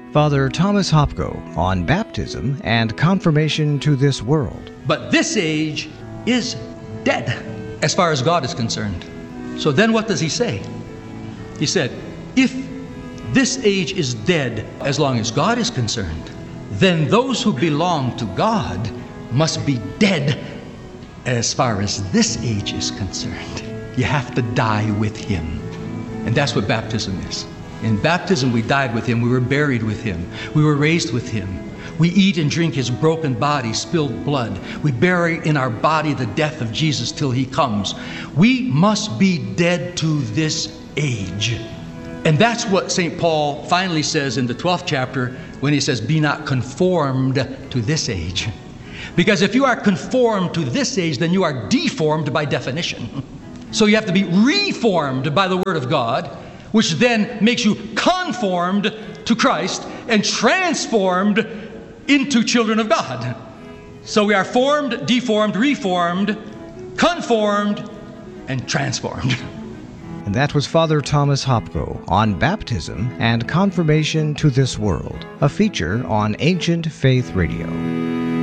Father Thomas Hopko on baptism and confirmation to this world. But this age is dead as far as God is concerned. So then what does he say? He said, if this age is dead as long as God is concerned, then those who belong to God must be dead as far as this age is concerned. You have to die with him. And that's what baptism is. In baptism, we died with him. We were buried with him. We were raised with him. We eat and drink his broken body, spilled blood. We bury in our body the death of Jesus till he comes. We must be dead to this age. And that's what St. Paul finally says in the 12th chapter when he says, be not conformed to this age. Because if you are conformed to this age, then you are deformed by definition. So you have to be reformed by the Word of God, which then makes you conformed to Christ and transformed into children of God. So we are formed, deformed, reformed, conformed, and transformed. And that was Father Thomas Hopko on baptism and confirmation to this world, a feature on Ancient Faith Radio.